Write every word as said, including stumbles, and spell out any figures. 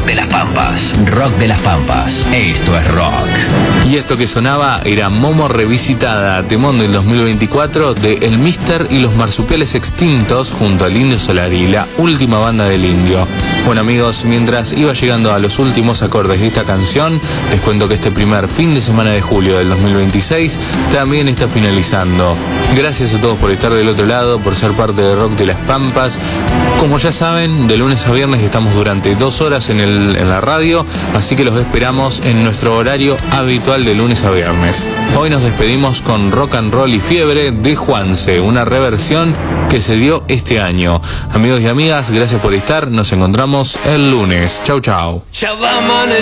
de las Pampas. Rock de las Pampas. Esto es rock. Y esto que sonaba era Momo Revisitada, temón del dos mil veinticuatro de El Mister y los Marsupiales Extintos junto al Indio Solari, la última banda del Indio. Bueno amigos, mientras iba llegando a los últimos acordes de esta canción, les cuento que este primer fin de semana de julio del dos mil veintiséis también está finalizando. Gracias a todos por estar del otro lado, por ser parte de Rock de las Pampas. Como ya saben, de lunes a viernes estamos durante dos horas en, el, en la radio, así que los esperamos en nuestro horario habitual de lunes a viernes. Hoy nos despedimos con Rock and Roll y Fiebre de Juanse, una reversión que se dio este año. Amigos y amigas, gracias por estar, nos encontramos el lunes. Chau chau. Ya va a amanecer.